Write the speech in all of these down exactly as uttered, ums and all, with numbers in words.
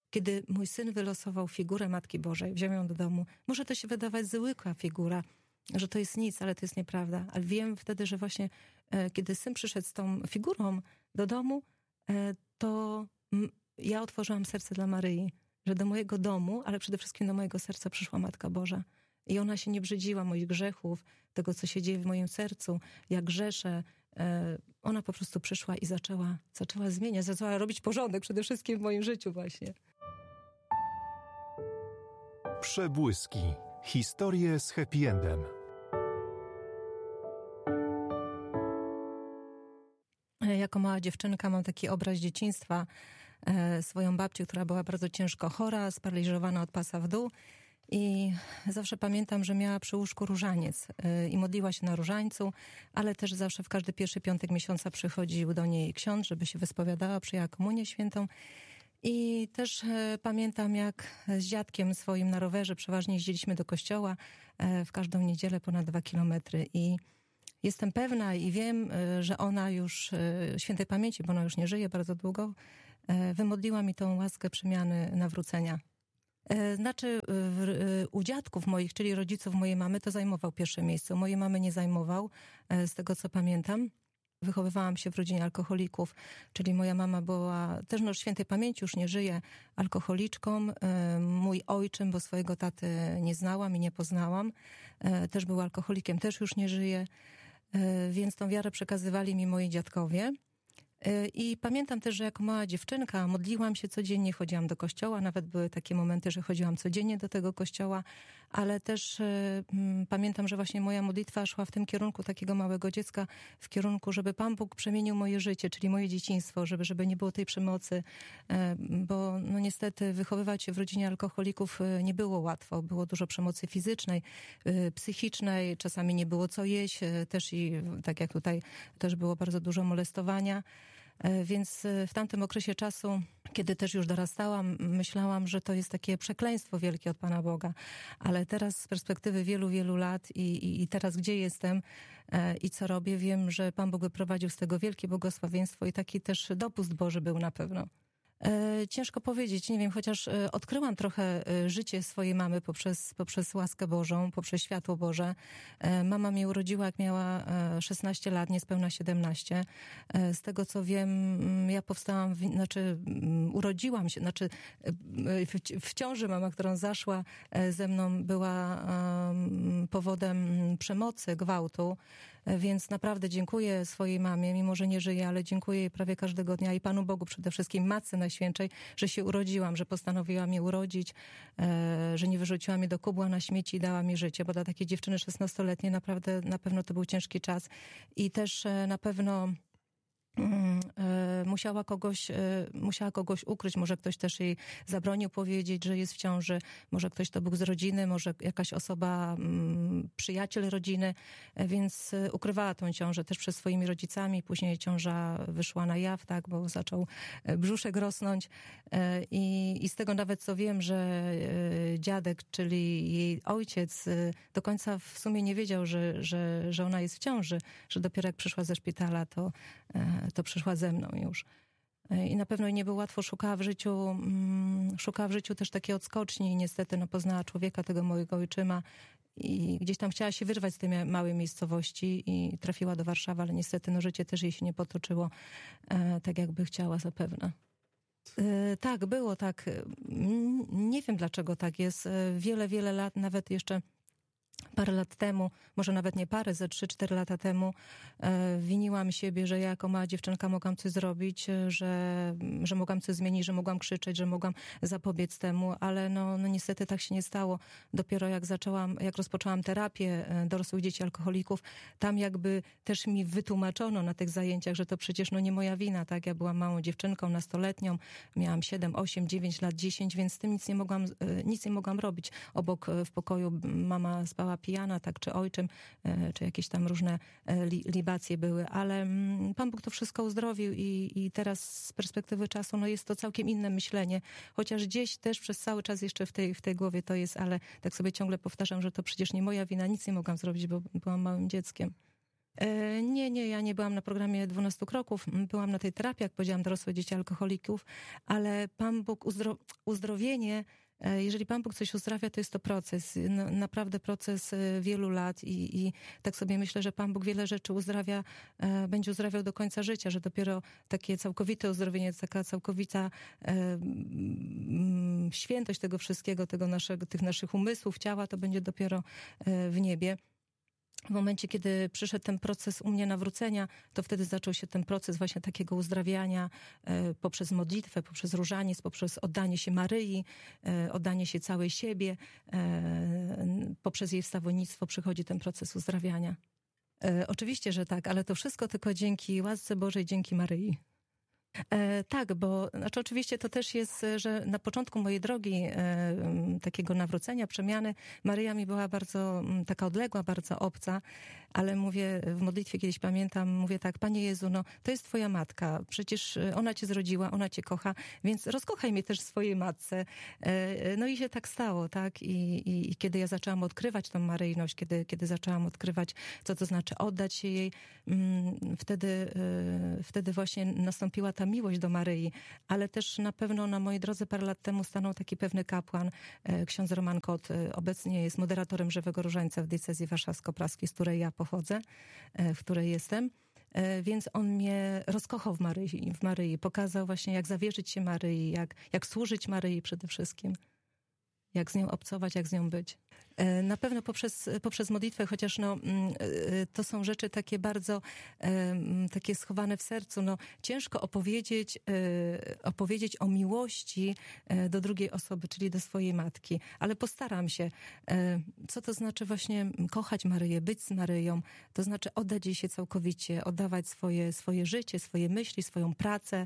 kiedy mój syn wylosował figurę Matki Bożej, wziął ją do domu, może to się wydawać zwykła figura, że to jest nic, ale to jest nieprawda. Ale wiem wtedy, że właśnie e, kiedy syn przyszedł z tą figurą do domu, e, to m, ja otworzyłam serce dla Maryi, że do mojego domu, ale przede wszystkim do mojego serca przyszła Matka Boża. I ona się nie brzydziła moich grzechów, tego, co się dzieje w moim sercu, jak grzeszę. E, ona po prostu przyszła i zaczęła, zaczęła zmieniać, zaczęła robić porządek przede wszystkim w moim życiu właśnie. Przebłyski. Historie z happy endem. Jako mała dziewczynka mam taki obraz dzieciństwa, e, swoją babcię, która była bardzo ciężko chora, sparaliżowana od pasa w dół. I zawsze pamiętam, że miała przy łóżku różaniec e, i modliła się na różańcu, ale też zawsze w każdy pierwszy piątek miesiąca przychodził do niej ksiądz, żeby się wyspowiadała, przyjęła komunię świętą. I też e, pamiętam, jak z dziadkiem swoim na rowerze przeważnie jeździliśmy do kościoła e, w każdą niedzielę ponad dwa kilometry. I jestem pewna i wiem, e, że ona już, e, świętej pamięci, bo ona już nie żyje bardzo długo, e, wymodliła mi tą łaskę przemiany, nawrócenia. E, znaczy w, e, u dziadków moich, czyli rodziców mojej mamy, to zajmował pierwsze miejsce. U mojej mamy nie zajmował, e, z tego co pamiętam. Wychowywałam się w rodzinie alkoholików, czyli moja mama była, też no świętej pamięci już nie żyje, alkoholiczką. Mój ojczym, bo swojego taty nie znałam i nie poznałam, też był alkoholikiem, też już nie żyje, więc tą wiarę przekazywali mi moi dziadkowie. I pamiętam też, że jako mała dziewczynka modliłam się codziennie, chodziłam do kościoła, nawet były takie momenty, że chodziłam codziennie do tego kościoła, ale też y, pamiętam, że właśnie moja modlitwa szła w tym kierunku takiego małego dziecka, w kierunku, żeby Pan Bóg przemienił moje życie, czyli moje dzieciństwo, żeby, żeby nie było tej przemocy, y, bo no niestety wychowywać się w rodzinie alkoholików y, nie było łatwo, było dużo przemocy fizycznej, y, psychicznej, czasami nie było co jeść, y, też i tak jak tutaj też było bardzo dużo molestowania. Więc w tamtym okresie czasu, kiedy też już dorastałam, myślałam, że to jest takie przekleństwo wielkie od Pana Boga. Ale teraz z perspektywy wielu, wielu lat i, i, i teraz gdzie jestem e, i co robię, wiem, że Pan Bóg wyprowadził z tego wielkie błogosławieństwo i taki też dopust Boży był na pewno. E, ciężko powiedzieć, nie wiem, chociaż e, odkryłam trochę e, życie swojej mamy poprzez, poprzez łaskę Bożą, poprzez światło Boże. E, mama mnie urodziła, jak miała e, szesnaście lat, niespełna siedemnaście. E, z tego co wiem, m, ja powstałam, w, znaczy m, urodziłam się, znaczy e, w, w ciąży mama, którą zaszła e, ze mną, była e, powodem przemocy, gwałtu. E, więc naprawdę dziękuję swojej mamie, mimo że nie żyje, ale dziękuję jej prawie każdego dnia i Panu Bogu przede wszystkim, Matce Najświętszej, że się urodziłam, że postanowiła mnie urodzić, e, że nie wyrzuciła mnie do kubła na śmieci i dała mi życie, bo dla takiej dziewczyny szesnastoletniej naprawdę na pewno to był ciężki czas i też e, na pewno E, musiała kogoś, e, musiała kogoś ukryć, może ktoś też jej zabronił powiedzieć, że jest w ciąży, może ktoś to był z rodziny, może jakaś osoba, m, przyjaciel rodziny, e, więc ukrywała tą ciążę też przed swoimi rodzicami, później ciąża wyszła na jaw, tak, bo zaczął brzuszek rosnąć e, i, i z tego nawet co wiem, że e, dziadek, czyli jej ojciec e, do końca w sumie nie wiedział, że, że, że ona jest w ciąży, że dopiero jak przyszła ze szpitala, to e, to przyszła ze mną już. I na pewno nie było łatwo, szukała w życiu, mm, szukała w życiu też takiej odskoczni i niestety no, poznała człowieka, tego mojego ojczyma i gdzieś tam chciała się wyrwać z tej małej miejscowości i trafiła do Warszawy, ale niestety no, życie też jej się nie potoczyło e, tak, jakby chciała zapewne. E, tak, było tak. Nie wiem, dlaczego tak jest. Wiele, wiele lat, nawet jeszcze parę lat temu, może nawet nie parę, ze trzy, cztery lata temu e, winiłam siebie, że ja jako mała dziewczynka mogłam coś zrobić, że, że mogłam coś zmienić, że mogłam krzyczeć, że mogłam zapobiec temu, ale no, no niestety tak się nie stało. Dopiero jak zaczęłam, jak rozpoczęłam terapię dorosłych dzieci alkoholików, tam jakby też mi wytłumaczono na tych zajęciach, że to przecież no nie moja wina, tak? Ja byłam małą dziewczynką, nastoletnią, miałam siedem, osiem, dziewięć lat, dziesięć, więc z tym nic nie mogłam, nic nie mogłam robić. Obok w pokoju mama spała pijana, tak, czy ojczym, czy jakieś tam różne li, libacje były, ale Pan Bóg to wszystko uzdrowił i, i teraz z perspektywy czasu, no jest to całkiem inne myślenie, chociaż gdzieś też przez cały czas jeszcze w tej, w tej głowie to jest, ale tak sobie ciągle powtarzam, że to przecież nie moja wina, nic nie mogłam zrobić, bo byłam małym dzieckiem. Nie, nie, ja nie byłam na programie dwunastu kroków, byłam na tej terapii, jak powiedziałam, dorosłe dzieci alkoholików, ale Pan Bóg, uzdro- uzdrowienie, jeżeli Pan Bóg coś uzdrawia, to jest to proces, naprawdę proces wielu lat i, i tak sobie myślę, że Pan Bóg wiele rzeczy uzdrawia, będzie uzdrawiał do końca życia, że dopiero takie całkowite uzdrowienie, taka całkowita świętość tego wszystkiego, tego naszego, tych naszych umysłów, ciała, to będzie dopiero w niebie. W momencie, kiedy przyszedł ten proces u mnie nawrócenia, to wtedy zaczął się ten proces właśnie takiego uzdrawiania e, poprzez modlitwę, poprzez różaniec, poprzez oddanie się Maryi, e, oddanie się całej siebie, e, poprzez jej wstawiennictwo przychodzi ten proces uzdrawiania. E, oczywiście, że tak, ale to wszystko tylko dzięki łasce Bożej, dzięki Maryi. E, tak, bo znaczy oczywiście to też jest, że na początku mojej drogi e, takiego nawrócenia, przemiany, Maryja mi była bardzo m, taka odległa, bardzo obca, ale mówię w modlitwie kiedyś pamiętam, mówię tak, Panie Jezu, no to jest Twoja matka, przecież ona Cię zrodziła, ona Cię kocha, więc rozkochaj mnie też w swojej matce. E, no i się tak stało, tak, I, i, i kiedy ja zaczęłam odkrywać tą maryjność, kiedy, kiedy zaczęłam odkrywać, co to znaczy oddać się jej, m, wtedy, e, wtedy właśnie nastąpiła ta miłość do Maryi, ale też na pewno na mojej drodze parę lat temu stanął taki pewny kapłan, ksiądz Roman Kot, obecnie jest moderatorem Żywego Różańca w diecezji warszawsko-praskiej, z której ja pochodzę, w której jestem. Więc on mnie rozkochał w Maryi, w Maryi. Pokazał właśnie, jak zawierzyć się Maryi, jak, jak służyć Maryi przede wszystkim. Jak z nią obcować, jak z nią być. Na pewno poprzez, poprzez modlitwę, chociaż no, to są rzeczy takie bardzo takie schowane w sercu. No, ciężko opowiedzieć, opowiedzieć o miłości do drugiej osoby, czyli do swojej matki, ale postaram się. Co to znaczy właśnie kochać Maryję, być z Maryją? To znaczy oddać jej się całkowicie, oddawać swoje, swoje życie, swoje myśli, swoją pracę,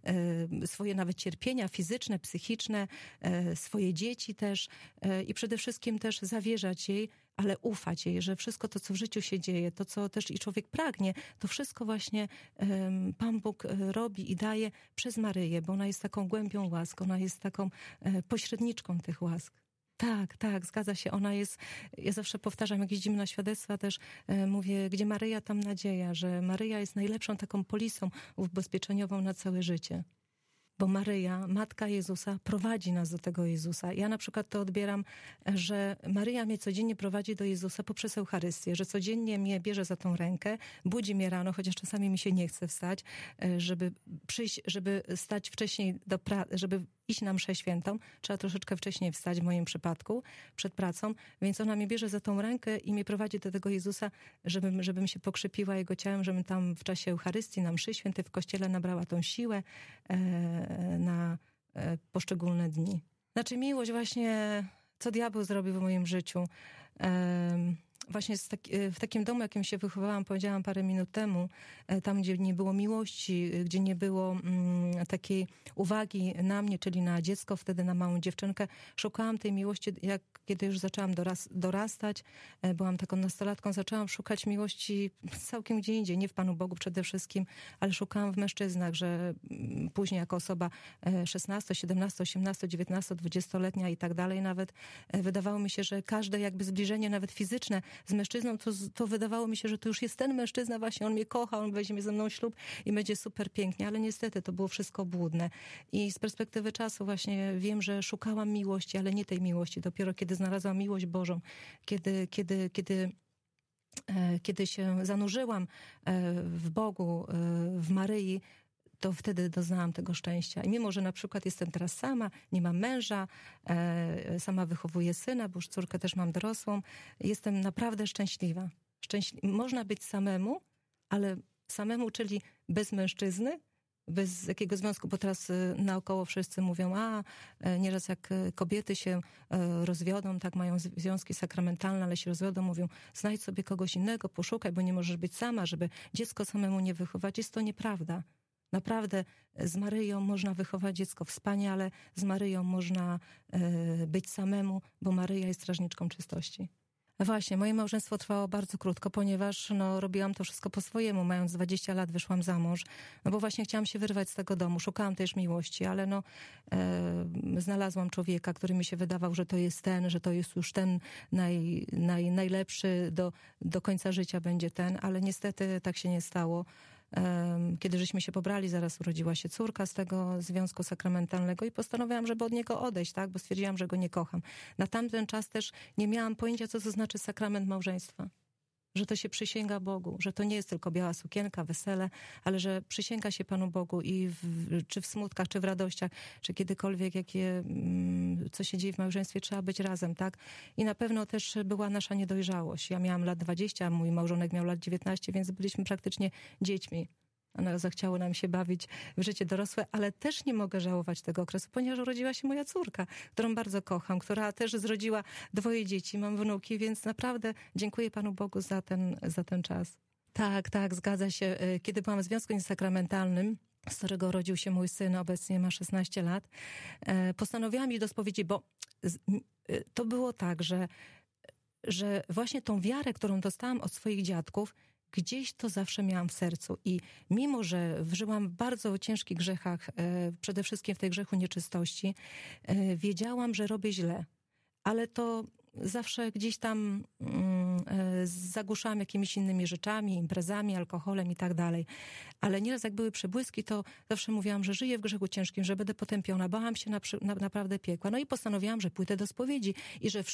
swoje nawet cierpienia fizyczne, psychiczne, swoje dzieci też i przede wszystkim też zawierzać jej, ale ufać jej, że wszystko to, co w życiu się dzieje, to, co też i człowiek pragnie, to wszystko właśnie um, Pan Bóg robi i daje przez Maryję, bo ona jest taką głębią łask, ona jest taką e, pośredniczką tych łask. Tak, tak, zgadza się. Ona jest, ja zawsze powtarzam, jak jeździmy na świadectwa też e, mówię, gdzie Maryja, tam nadzieja, że Maryja jest najlepszą taką polisą ubezpieczeniową na całe życie. Bo Maryja, Matka Jezusa, prowadzi nas do tego Jezusa. Ja na przykład to odbieram, że Maryja mnie codziennie prowadzi do Jezusa poprzez Eucharystię, że codziennie mnie bierze za tą rękę, budzi mnie rano, chociaż czasami mi się nie chce wstać, żeby przyjść, żeby stać wcześniej do pracy, żeby iść na mszę świętą. Trzeba troszeczkę wcześniej wstać w moim przypadku, przed pracą, więc ona mnie bierze za tą rękę i mnie prowadzi do tego Jezusa, żebym, żebym się pokrzepiła Jego ciałem, żebym tam w czasie Eucharystii, na mszy świętej w kościele nabrała tą siłę e, na e, poszczególne dni. Znaczy miłość właśnie, co diabeł zrobił w moim życiu. E, Właśnie w takim domu, jakim się wychowałam, powiedziałam parę minut temu, tam, gdzie nie było miłości, gdzie nie było mm, takiej uwagi na mnie, czyli na dziecko, wtedy na małą dziewczynkę, szukałam tej miłości, jak kiedy już zaczęłam doras- dorastać, byłam taką nastolatką, zaczęłam szukać miłości całkiem gdzie indziej, nie w Panu Bogu przede wszystkim, ale szukałam w mężczyznach, że później jako osoba szesnasto, siedemnasto, osiemnasto, dziewiętnasto, dwudziestoletnia i tak dalej nawet, wydawało mi się, że każde jakby zbliżenie, nawet fizyczne, z mężczyzną, to, to wydawało mi się, że to już jest ten mężczyzna właśnie, on mnie kocha, on weźmie ze mną ślub i będzie super pięknie, ale niestety to było wszystko obłudne. I z perspektywy czasu właśnie wiem, że szukałam miłości, ale nie tej miłości. Dopiero kiedy znalazłam miłość Bożą, kiedy, kiedy, kiedy, e, kiedy się zanurzyłam e, w Bogu, e, w Maryi, to wtedy doznałam tego szczęścia. I mimo, że na przykład jestem teraz sama, nie mam męża, e, sama wychowuję syna, bo już córkę też mam dorosłą, jestem naprawdę szczęśliwa. Szczęśli- Można być samemu, ale samemu, czyli bez mężczyzny, bez jakiego związku, bo teraz y, naokoło wszyscy mówią, a y, nieraz jak y, kobiety się y, rozwiodą, tak mają z- związki sakramentalne, ale się rozwiodą, mówią, znajdź sobie kogoś innego, poszukaj, bo nie możesz być sama, żeby dziecko samemu nie wychować. Jest to nieprawda. Naprawdę z Maryją można wychować dziecko wspaniale, z Maryją można y, być samemu, bo Maryja jest strażniczką czystości. Właśnie, moje małżeństwo trwało bardzo krótko, ponieważ no, robiłam to wszystko po swojemu. Mając dwadzieścia lat wyszłam za mąż, no bo właśnie chciałam się wyrwać z tego domu. Szukałam też miłości, ale no e, znalazłam człowieka, który mi się wydawał, że to jest ten, że to jest już ten naj, naj, najlepszy, do, do końca życia będzie ten, ale niestety tak się nie stało. Kiedy żeśmy się pobrali, zaraz urodziła się córka z tego związku sakramentalnego i postanowiłam, żeby od niego odejść, tak, bo stwierdziłam, że go nie kocham. Na tamten czas też nie miałam pojęcia, co to znaczy sakrament małżeństwa. Że to się przysięga Bogu, że to nie jest tylko biała sukienka, wesele, ale że przysięga się Panu Bogu i w, czy w smutkach, czy w radościach, czy kiedykolwiek, jakie, co się dzieje w małżeństwie, trzeba być razem, tak? I na pewno też była nasza niedojrzałość. Ja miałam lat dwadzieścia, mój małżonek miał lat dziewiętnaście, więc byliśmy praktycznie dziećmi. Ona zachciało nam się bawić w życie dorosłe, ale też nie mogę żałować tego okresu, ponieważ urodziła się moja córka, którą bardzo kocham, która też zrodziła dwoje dzieci, mam wnuki, więc naprawdę dziękuję Panu Bogu za ten, za ten czas. Tak, tak, zgadza się. Kiedy byłam w związku niesakramentalnym, z którego urodził się mój syn, obecnie ma szesnaście lat, postanowiłam iść do spowiedzi, bo to było tak, że, że właśnie tą wiarę, którą dostałam od swoich dziadków, gdzieś to zawsze miałam w sercu i mimo, że żyłam w bardzo ciężkich grzechach, przede wszystkim w tej grzechu nieczystości, wiedziałam, że robię źle, ale to zawsze gdzieś tam zagłuszałam jakimiś innymi rzeczami, imprezami, alkoholem i tak dalej. Ale nieraz jak były przebłyski, to zawsze mówiłam, że żyję w grzechu ciężkim, że będę potępiona. Bałam się na, na, naprawdę piekła. No i postanowiłam, że pójdę do spowiedzi i że